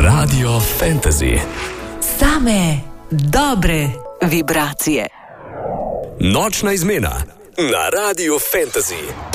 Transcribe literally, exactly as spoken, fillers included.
Radio Fantasy. Same dobre vibracije. Nočna izmena na Radio Fantasy.